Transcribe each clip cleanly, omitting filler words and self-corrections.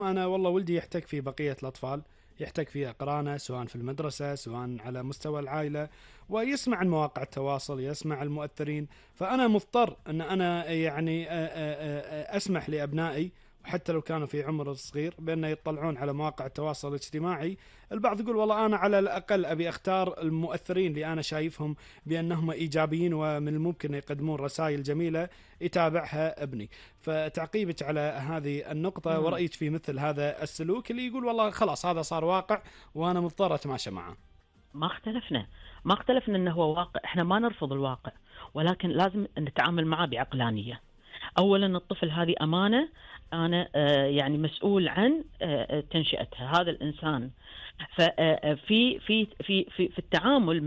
أنا والله ولدي يحتك في بقية الأطفال، يحتك في أقرانه سواء في المدرسة سواء على مستوى العائلة، ويسمع عن مواقع التواصل، يسمع المؤثرين. فأنا مضطر أن أنا يعني أسمح لأبنائي، وحتى لو كانوا في عمر صغير، بأن يطلعون على مواقع التواصل الاجتماعي. البعض يقول والله أنا على الأقل أبي أختار المؤثرين اللي أنا شايفهم بأنهم إيجابيين ومن الممكن يقدمون رسائل جميلة يتابعها ابني. فتعقيبك على هذه النقطة مم. ورأيك في مثل هذا السلوك اللي يقول والله خلاص هذا صار واقع وأنا مضطر أتماشى معه. ما اختلفنا، ما اختلفنا انه هو واقع، احنا ما نرفض الواقع، ولكن لازم نتعامل معه بعقلانية. اولا الطفل هذه امانة، انا يعني مسؤول عن تنشئتها هذا الانسان. ففي التعامل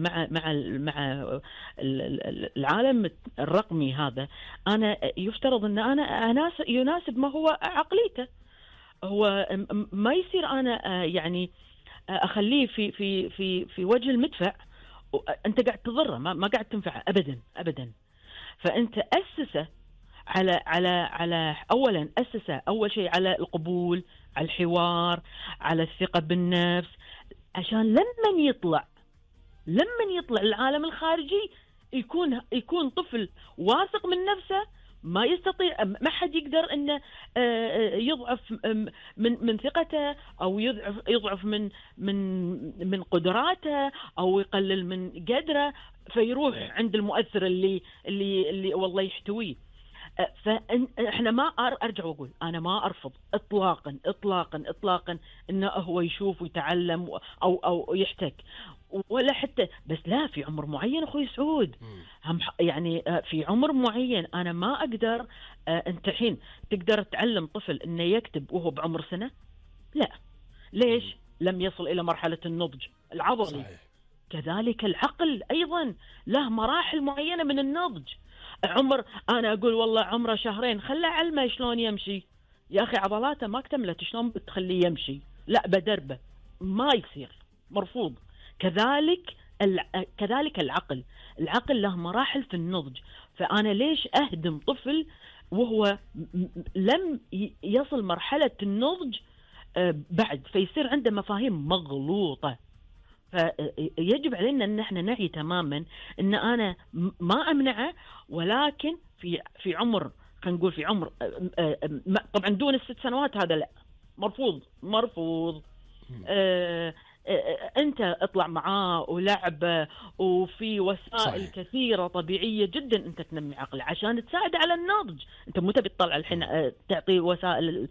مع العالم الرقمي هذا، انا يفترض ان انا يناسب ما هو عقليته. هو ما يصير انا يعني اخليه في وجه المدفع، انت قاعد تضره، ما قاعد تنفعه ابدا ابدا. فانت اسسه على اولا اسسه اول شيء على القبول، على الحوار، على الثقة بالنفس، عشان لمن يطلع العالم الخارجي يكون طفل واثق من نفسه. ما يستطيع، ما حد يقدر انه يضعف من ثقته، او يضعف من قدراته، او يقلل من قدره، فيروح عند المؤثر اللي والله يحتويه. فاحنا ما ارجع واقول انا ما ارفض اطلاقا اطلاقا اطلاقا انه هو يشوف ويتعلم او يحتك، ولا حتى، بس لا، في عمر معين اخوي سعود. هم يعني في عمر معين انا ما اقدر. انت الحين تقدر تعلم طفل انه يكتب وهو بعمر سنة؟ لا. ليش؟ لم يصل الى مرحلة النضج العضلي. صحيح. كذلك العقل ايضا له مراحل معينة من النضج. عمر، انا اقول والله عمره شهرين خله علمه شلون يمشي. يا اخي عضلاته ما اكتملت، شلون بتخليه يمشي؟ لا بدربه. ما يصير، مرفوض. كذلك كذلك العقل له مراحل في النضج. فانا ليش اهدم طفل وهو لم يصل مرحلة النضج بعد، فيصير عنده مفاهيم مغلوطة. فيجب علينا ان احنا نعي تماما ان انا ما امنعه، ولكن في عمر، خلينا نقول في عمر طبعا دون ال6 سنوات، هذا لا، مرفوض مرفوض. انت اطلع معاه ولعبه، وفي وسائل صحيح. كثيره طبيعيه جدا انت تنمي عقله عشان تساعد على النضج. انت مو تبي تطلع الحين تعطيه وسائل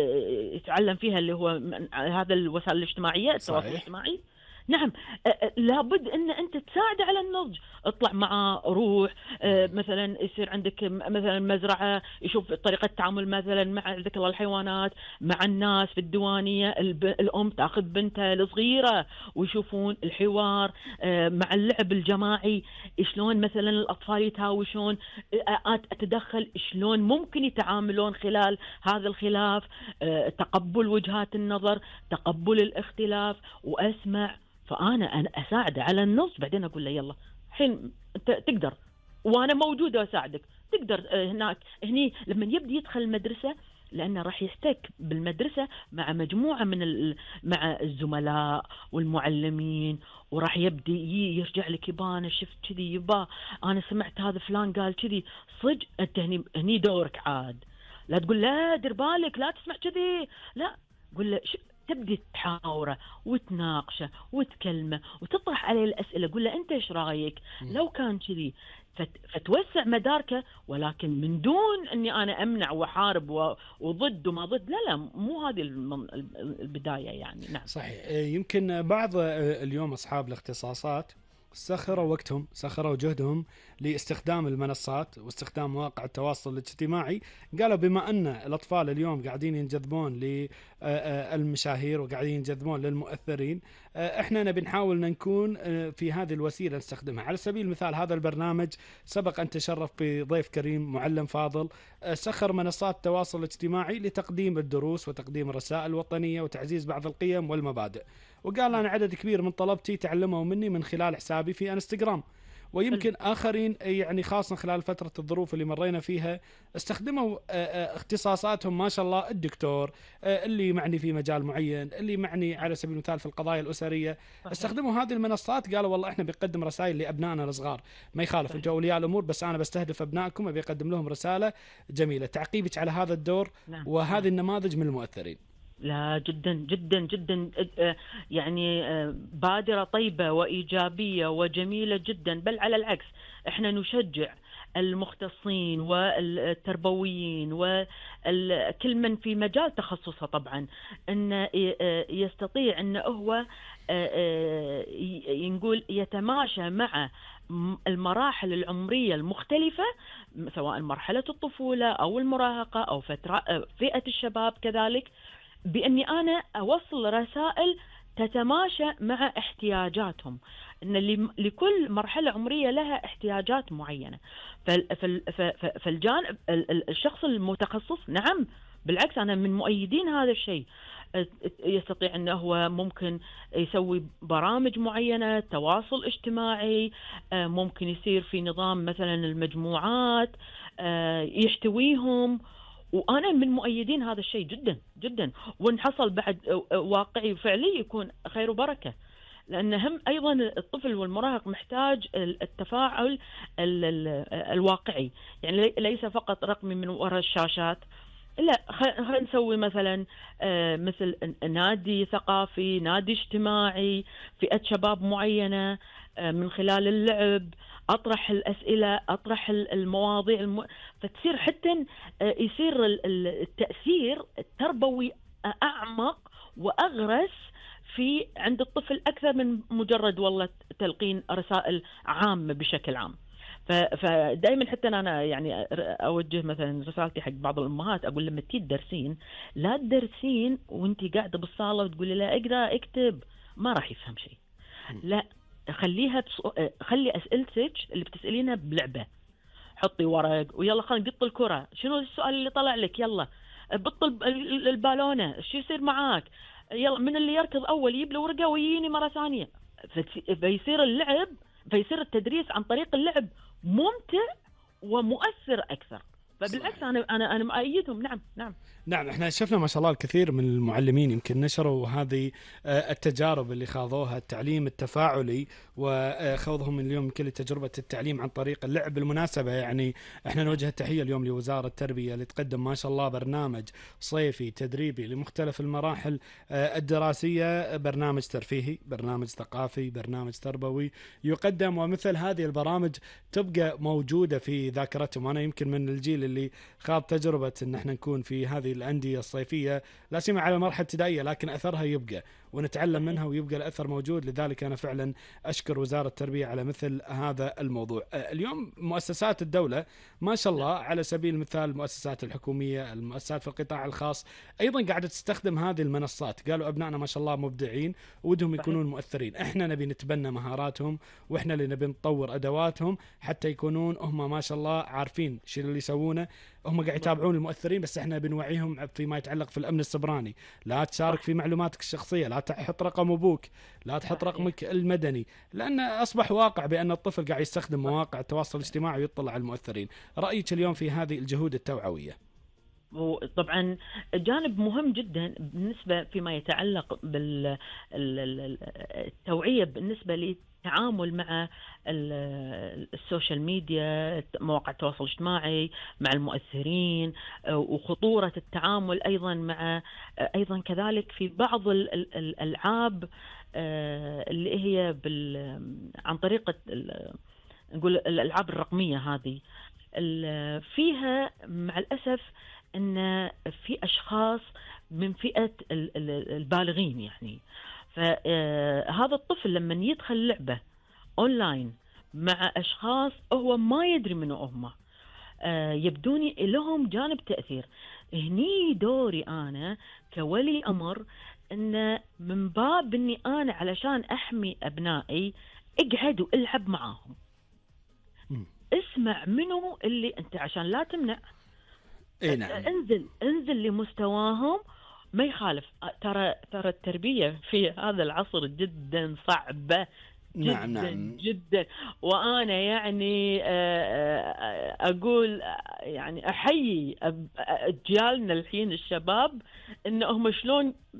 يتعلم فيها، اللي هو هذا الوسائل الاجتماعيه، التواصل صحيح. الاجتماعي. نعم. لابد ان انت تساعد على النضج. اطلع معه، روح مثلا يصير عندك مثلا مزرعه، يشوف طريقه التعامل مثلا مع ذكر الله الحيوانات، مع الناس في الديوانيه. الام تاخذ بنتها الصغيره ويشوفون الحوار مع اللعب الجماعي، شلون مثلا الاطفال يتهاوشون، اتدخل شلون ممكن يتعاملون خلال هذا الخلاف، تقبل وجهات النظر، تقبل الاختلاف، واسمع. فانا اساعده على النص، بعدين اقول له يلا الحين انت تقدر، وانا موجوده اساعدك. تقدر هني لما يبدي يدخل المدرسه، لانه راح يحتك بالمدرسه مع مجموعه مع الزملاء والمعلمين، وراح يبدي يرجع لك يبا انا شفت كذي، يبا انا سمعت هذا فلان قال كذي. صدق انت هني دورك عاد. لا تقول لا دير بالك لا تسمع كذي، لا، قول له تبدي تحاوره وتناقشه وتكلمه وتطرح عليه الأسئلة. قول له أنت إيش رأيك لو كان كذي، فتوسع مداركه، ولكن من دون أني أنا أمنع وحارب وضد وما ضد. لا لا، مو هذه البداية يعني. نعم. صحيح. يمكن بعض اليوم أصحاب الاختصاصات سخروا وقتهم، سخروا جهدهم لاستخدام المنصات واستخدام مواقع التواصل الاجتماعي. قالوا بما أن الأطفال اليوم قاعدين ينجذبون للمشاهير وقاعدين ينجذبون للمؤثرين، احنا نبي نحاول نكون في هذه الوسيلة نستخدمها. على سبيل المثال هذا البرنامج سبق أن تشرف بضيف كريم معلم فاضل، سخر منصات التواصل الاجتماعي لتقديم الدروس وتقديم الرسائل الوطنية وتعزيز بعض القيم والمبادئ. وقال أنا عدد كبير من طلبتي تعلموا مني من خلال حسابي في انستغرام، ويمكن آخرين يعني خاصة خلال فترة الظروف اللي مرينا فيها استخدموا اختصاصاتهم ما شاء الله. الدكتور اللي معني في مجال معين، اللي معني على سبيل المثال في القضايا الأسرية، صحيح. استخدموا هذه المنصات، قالوا والله احنا بنقدم رسائل لأبنائنا الصغار، ما يخالف صحيح. انتم أولياء الأمور، بس أنا بستهدف أبنائكم أبي أقدم لهم رسالة جميلة. تعقيبك على هذا الدور نعم. وهذه النماذج من المؤثرين. لا جدا جدا جدا، يعني بادرة طيبة وإيجابية وجميلة جدا، بل على العكس احنا نشجع المختصين والتربويين وكل من في مجال تخصصه طبعا أن يستطيع أن هو نقول يتماشى مع المراحل العمرية المختلفة، سواء مرحلة الطفولة أو المراهقة أو فئة الشباب كذلك، بأني أنا أوصل رسائل تتماشى مع احتياجاتهم، إن لكل مرحلة عمرية لها احتياجات معينة. فالجانب الشخص المتخصص نعم بالعكس أنا من مؤيدين هذا الشيء، يستطيع أنه هو ممكن يسوي برامج معينة، تواصل اجتماعي، ممكن يصير في نظام مثلا المجموعات يحتويهم، وأنا من مؤيدين هذا الشيء جدا جدا، وإن حصل بعد واقعي وفعلي يكون خير وبركة، لأن هم أيضا الطفل والمراهق محتاج التفاعل الواقعي، يعني ليس فقط رقمي من وراء الشاشات. لا، خلينا نسوي مثلا مثل نادي ثقافي، نادي اجتماعي، فئة شباب معينة، من خلال اللعب أطرح الأسئلة، أطرح المواضيع فتصير حتى يصير التأثير التربوي أعمق وأغرس في عند الطفل أكثر من مجرد والله تلقين رسائل عامة بشكل عام. فدائما حتى أنا يعني أوجه مثلا رسالتي حق بعض الأمهات، أقول لما تيجي تدرسين لا تدرسين وانتي قاعدة بالصالة وتقولي لا اقرأ اكتب، ما راح يفهم شيء. لا، خلي أسئلتك اللي بتسألينها بلعبة، حطي ورق ويلا خلينا نقط الكرة، شنو السؤال اللي طلع لك، يلا بطل البالونة، شو يصير معاك، يلا من اللي يركض أول يجيب له ورقة ويجيني مرة ثانية. فيصير اللعب، فيصير التدريس عن طريق اللعب ممتع ومؤثر أكثر. فبالعكس أنا مؤيدهم. نعم احنا شفنا ما شاء الله الكثير من المعلمين يمكن نشروا هذه التجارب اللي خاضوها، التعليم التفاعلي وخوضهم اليوم كل تجربة التعليم عن طريق اللعب. بالمناسبة يعني احنا نوجه التحية اليوم لوزارة التربية اللي تقدم ما شاء الله برنامج صيفي تدريبي لمختلف المراحل الدراسية، برنامج ترفيهي، برنامج ثقافي، برنامج تربوي يقدم، ومثل هذه البرامج تبقى موجودة في ذاكرتهم. أنا يمكن من الجيل اللي خاض تجربة ان احنا نكون في هذه الأندية الصيفية لا سيما على مرحلة ابتدائية، لكن أثرها يبقى ونتعلم منها ويبقى الأثر موجود. لذلك أنا فعلا أشكر وزارة التربية على مثل هذا الموضوع. اليوم مؤسسات الدولة ما شاء الله على سبيل المثال المؤسسات الحكومية، المؤسسات في القطاع الخاص أيضا قاعدة تستخدم هذه المنصات. قالوا أبنائنا ما شاء الله مبدعين ودهم يكونون مؤثرين، إحنا نبي نتبنى مهاراتهم وإحنا اللي نبي نطور أدواتهم حتى يكونون هم ما شاء الله عارفين شو اللي يسوونه. هم قاعد يتابعون المؤثرين، بس احنا بنوعيهم فيما يتعلق في الأمن السيبراني، لا تشارك في معلوماتك الشخصية، لا تحط رقم أبوك، لا تحط رقمك المدني، لأن أصبح واقع بأن الطفل قاعد يستخدم مواقع التواصل الاجتماعي ويطلع على المؤثرين. رأيك اليوم في هذه الجهود التوعوية؟ وطبعا جانب مهم جدا بالنسبة فيما يتعلق بالتوعية بالنسبة للتعامل مع السوشيال ميديا، مواقع التواصل الاجتماعي، مع المؤثرين، وخطورة التعامل أيضا مع أيضا كذلك في بعض الألعاب اللي هي عن طريقة نقول الألعاب الرقمية هذه، فيها مع الأسف أن في أشخاص من فئة البالغين يعني. فهذا الطفل لما يدخل لعبة أونلاين مع أشخاص هو ما يدري منو هم، يبدون لهم جانب تأثير. هني دوري أنا كولي أمر أن من باب أني أنا علشان أحمي أبنائي اقعد والعب معاهم، اسمع منو اللي أنت عشان لا تمنع. نعم. انزل لمستواهم، ما يخالف. ترى التربية في هذا العصر جدا صعبة نعم جدا نعم. جدا. وانا يعني اقول يعني احيي اجيالنا الحين الشباب، ان هم شلون